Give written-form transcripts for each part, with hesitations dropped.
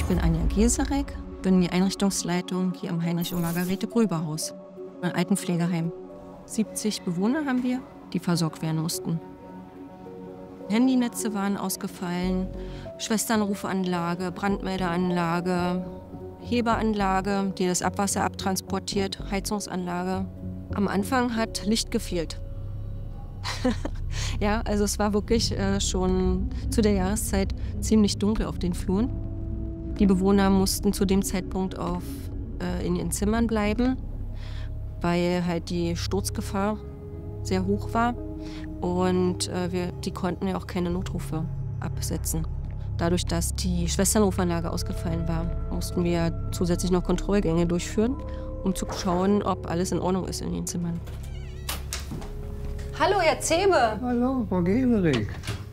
bin Anja Geserek, bin die Einrichtungsleitung hier im Heinrich-und-Margarete-Gröber-Haus, ein Altenpflegeheim. 70 Bewohner haben wir, die versorgt werden mussten. Handynetze waren ausgefallen, Schwesternrufanlage, Brandmeldeanlage, Hebeanlage, die das Abwasser abtransportiert, Heizungsanlage. Am Anfang hat Licht gefehlt. Ja, also es war wirklich schon zu der Jahreszeit ziemlich dunkel auf den Fluren. Die Bewohner mussten zu dem Zeitpunkt in ihren Zimmern bleiben, weil halt die Sturzgefahr sehr hoch war. Und die konnten ja auch keine Notrufe absetzen. Dadurch, dass die Schwesternrufanlage ausgefallen war, mussten wir zusätzlich noch Kontrollgänge durchführen, um zu schauen, ob alles in Ordnung ist in den Zimmern. Hallo, Herr Zebe. Hallo, Frau Geserek.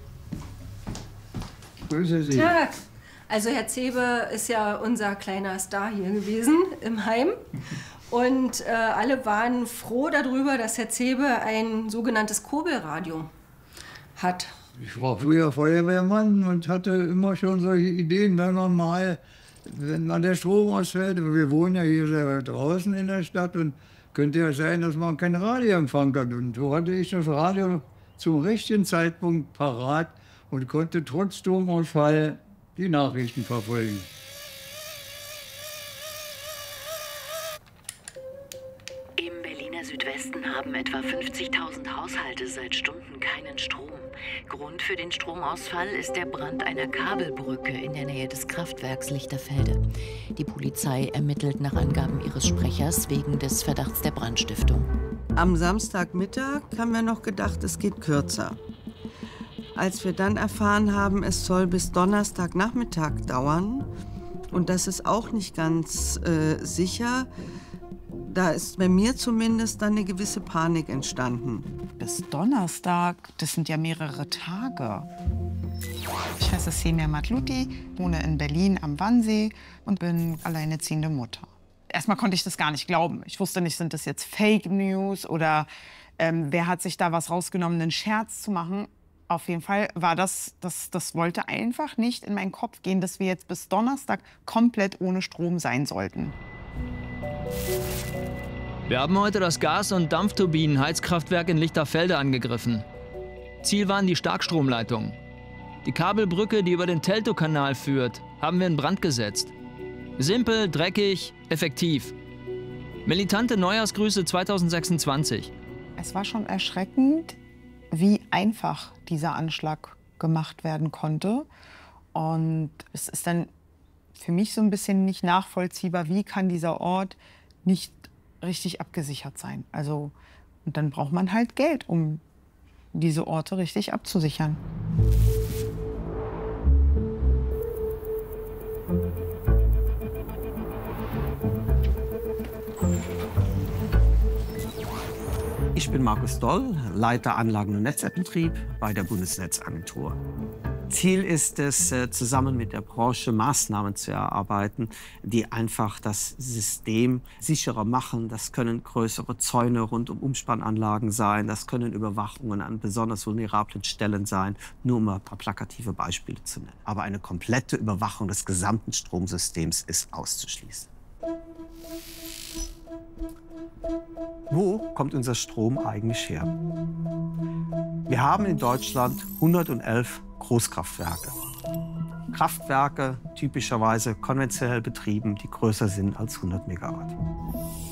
Grüße Sie. Tag. Also Herr Zebe ist ja unser kleiner Star hier gewesen im Heim. Und alle waren froh darüber, dass Herr Zebe ein sogenanntes Kurbelradio hat. Ich war früher Feuerwehrmann und hatte immer schon solche Ideen, wenn man mal, wenn man der Strom ausfällt, wir wohnen ja hier selber draußen in der Stadt und könnte ja sein, dass man keinen Radioempfang hat. Und so hatte ich das Radio zum richtigen Zeitpunkt parat und konnte trotz Stromausfall die Nachrichten verfolgen. Im Berliner Südwesten haben etwa 50.000 Haushalte seit Stunden keinen Strom. Grund für den Stromausfall ist der Brand einer Kabelbrücke in der Nähe des Kraftwerks Lichterfelde. Die Polizei ermittelt nach Angaben ihres Sprechers wegen des Verdachts der Brandstiftung. Am Samstagmittag haben wir noch gedacht, es geht kürzer. Als wir dann erfahren haben, es soll bis Donnerstagnachmittag dauern, und das ist auch nicht ganz sicher, da ist bei mir zumindest dann eine gewisse Panik entstanden. Bis Donnerstag, das sind ja mehrere Tage. Ich heiße Semir Matluti, wohne in Berlin am Wannsee und bin alleinerziehende Mutter. Erstmal konnte ich das gar nicht glauben. Ich wusste nicht, sind das jetzt Fake News oder wer hat sich da was rausgenommen, einen Scherz zu machen. Auf jeden Fall war das wollte einfach nicht in meinen Kopf gehen, dass wir jetzt bis Donnerstag komplett ohne Strom sein sollten. Wir haben heute das Gas- und Dampfturbinen-Heizkraftwerk in Lichterfelde angegriffen. Ziel waren die Starkstromleitungen. Die Kabelbrücke, die über den Teltow-Kanal führt, haben wir in Brand gesetzt. Simpel, dreckig, effektiv. Militante Neujahrsgrüße 2026. Es war schon erschreckend, wie einfach dieser Anschlag gemacht werden konnte. Und es ist dann für mich so ein bisschen nicht nachvollziehbar, wie kann dieser Ort nicht richtig abgesichert sein. Also, und dann braucht man halt Geld, um diese Orte richtig abzusichern. Ich bin Markus Doll, Leiter Anlagen- und Netzwerkbetrieb bei der Bundesnetzagentur. Ziel ist es, zusammen mit der Branche Maßnahmen zu erarbeiten, die einfach das System sicherer machen. Das können größere Zäune rund um Umspannanlagen sein, das können Überwachungen an besonders vulnerablen Stellen sein, nur um ein paar plakative Beispiele zu nennen. Aber eine komplette Überwachung des gesamten Stromsystems ist auszuschließen. Wo kommt unser Strom eigentlich her? Wir haben in Deutschland 111 Großkraftwerke. Kraftwerke, typischerweise konventionell betrieben, die größer sind als 100 Megawatt.